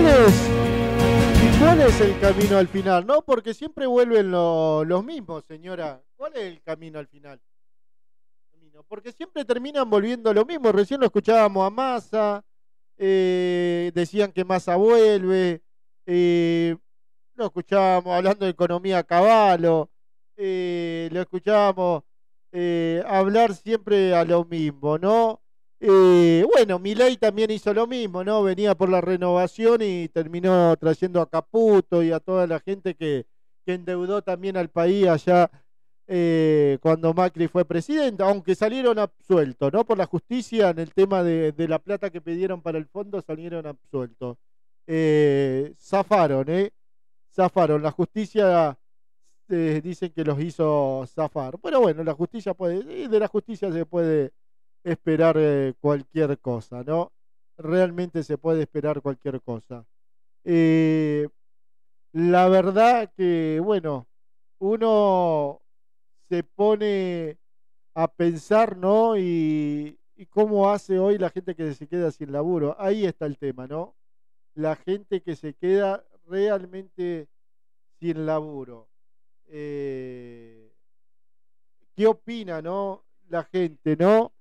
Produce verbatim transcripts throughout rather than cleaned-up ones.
cuál es, y cuál es el camino al final? No, porque siempre vuelven lo- los mismos, señora. ¿Cuál es el camino al final? Porque siempre terminan volviendo lo mismo. Recién lo escuchábamos a Massa, eh, decían que Massa vuelve, eh, lo escuchábamos hablando de economía a caballo, eh, lo escuchábamos eh, hablar siempre a lo mismo, ¿no? Eh, bueno, Milei también hizo lo mismo, ¿no? Venía por la renovación y terminó trayendo a Caputo y a toda la gente que, que endeudó también al país allá eh, cuando Macri fue presidente, aunque salieron absueltos, ¿no? Por la justicia en el tema de, de la plata que pidieron para el fondo, salieron absueltos. Eh, zafaron, ¿eh? Zafaron. La justicia eh, dicen que los hizo zafar. Pero bueno, la justicia puede, de la justicia se puede esperar eh, cualquier cosa, ¿no? Realmente se puede esperar cualquier cosa. Eh, la verdad que, bueno, uno se pone a pensar, ¿no? Y, y cómo hace hoy la gente que se queda sin laburo. Ahí está el tema, ¿no? La gente que se queda realmente sin laburo. Eh, ¿Qué opina, no? La gente, ¿no?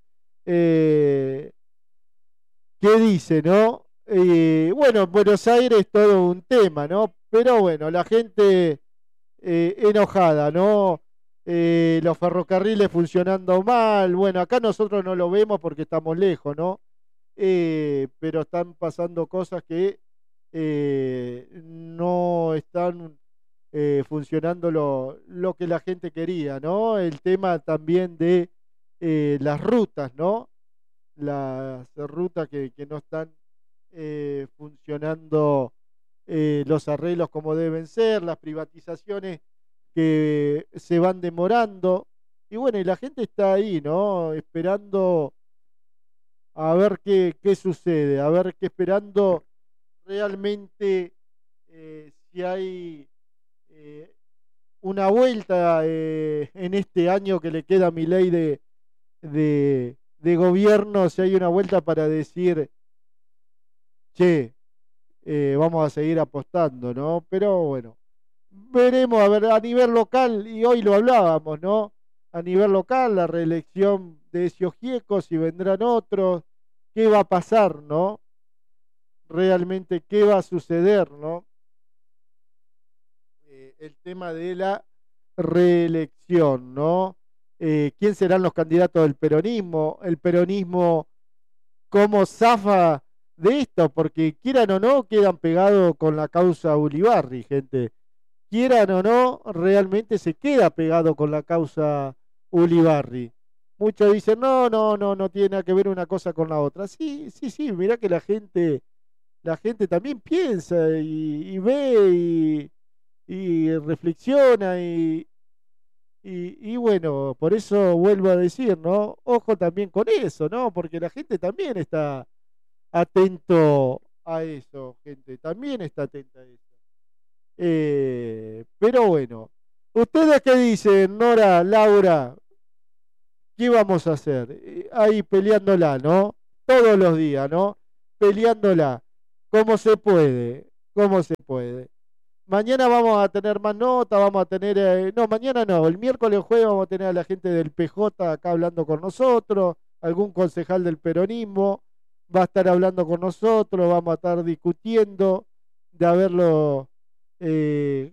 Eh, ¿Qué dice, no? Eh, bueno, en Buenos Aires es todo un tema, ¿no? Pero bueno, la gente eh, enojada, ¿no? Eh, los ferrocarriles funcionando mal. Bueno, acá nosotros no lo vemos porque estamos lejos, ¿no? Eh, pero están pasando cosas que eh, no están eh, funcionando lo, lo que la gente quería, ¿no? El tema también de eh, las rutas, ¿no? Las rutas que, que no están eh, funcionando eh, los arreglos como deben ser, las privatizaciones que se van demorando. Y bueno, y la gente está ahí, ¿no? Esperando a ver qué, qué sucede, a ver qué esperando realmente eh, si hay eh, una vuelta eh, en este año que le queda a mi ley de, de, de gobierno, si hay una vuelta para decir, che, eh, vamos a seguir apostando, ¿no? Pero bueno, veremos, a ver, a nivel local, y hoy lo hablábamos, ¿no? A nivel local, la reelección de Sciogieco, si vendrán otros, qué va a pasar, ¿no? Realmente, qué va a suceder, ¿no? Eh, el tema de la reelección, ¿no? Eh, ¿quién serán los candidatos del peronismo? El peronismo, ¿cómo zafa de esto? Porque quieran o no, quedan pegados con la causa Ulibarri, gente. Quieran o no, realmente se queda pegado con la causa Ulibarri. Muchos dicen, no, no, no, no tiene nada que ver una cosa con la otra. Sí, sí, sí, mirá que la gente, la gente también piensa y, y ve y, y reflexiona y, y, y bueno, por eso vuelvo a decir, ¿no? Ojo también con eso, ¿no? Porque la gente también está atento a eso, gente, también está atenta a eso. Eh, pero bueno, ¿ustedes qué dicen, Nora, Laura? ¿Qué vamos a hacer? Eh, ahí peleándola, ¿no? Todos los días, ¿no? Peleándola. ¿Cómo se puede? ¿Cómo se puede? Mañana vamos a tener más notas, vamos a tener, eh, no, mañana no, el miércoles o jueves vamos a tener a la gente del P J acá hablando con nosotros, algún concejal del peronismo va a estar hablando con nosotros, vamos a estar discutiendo de haberlo, eh,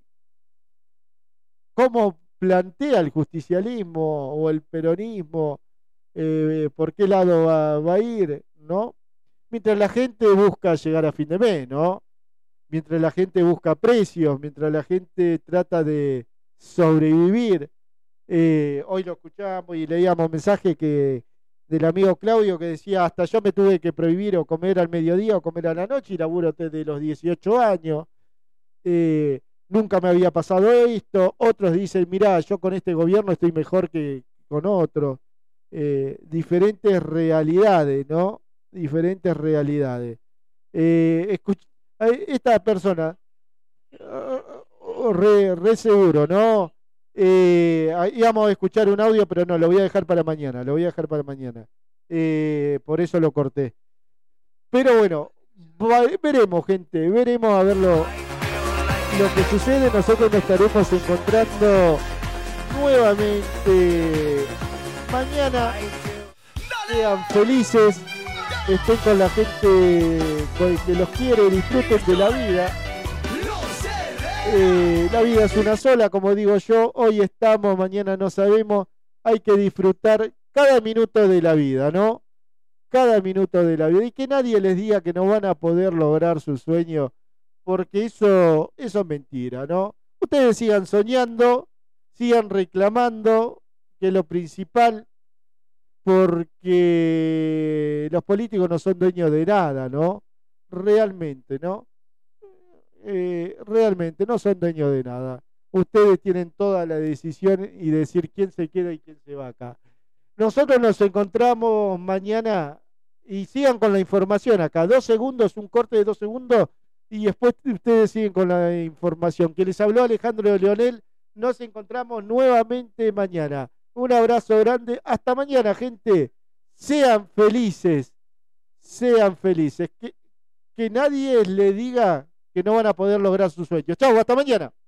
cómo plantea el justicialismo o el peronismo, eh, por qué lado va, va a ir, ¿no? Mientras la gente busca llegar a fin de mes, ¿no? Mientras la gente busca precios, mientras la gente trata de sobrevivir. Eh, hoy lo escuchábamos y leíamos mensaje que del amigo Claudio que decía, hasta yo me tuve que prohibir o comer al mediodía o comer a la noche y laburo desde los dieciocho años. Eh, Nunca me había pasado esto. Otros dicen, mirá, yo con este gobierno estoy mejor que con otros. Eh, diferentes realidades, ¿no? Diferentes realidades. Eh, escuch- eh, esta persona, uh, re, re seguro, ¿no? Eh, ah, íbamos a escuchar un audio, pero no, lo voy a dejar para mañana, lo voy a dejar para mañana. Eh, por eso lo corté. Pero bueno, veremos, gente, veremos a ver lo, lo que sucede. Nosotros nos estaremos encontrando nuevamente mañana. Sean felices, estén con la gente con que los quiere, disfruten de la vida. Eh, la vida es una sola, como digo yo. Hoy estamos, mañana no sabemos. Hay que disfrutar cada minuto de la vida, ¿no? Cada minuto de la vida. Y que nadie les diga que no van a poder lograr su sueño, porque eso, eso es mentira, ¿no? Ustedes sigan soñando, sigan reclamando, que es lo principal, porque los políticos no son dueños de nada, ¿no? Realmente, ¿no? Eh, realmente no son dueños de nada. Ustedes tienen toda la decisión y decir quién se queda y quién se va acá. Nosotros nos encontramos mañana y sigan con la información acá. Dos segundos, un corte de dos segundos y después ustedes siguen con la información. Que les habló Alejandro Leonel. Nos encontramos nuevamente mañana. Un abrazo grande. Hasta mañana, gente. Sean felices. Sean felices. Que, que nadie les diga que no van a poder lograr sus sueños. Chau, hasta mañana.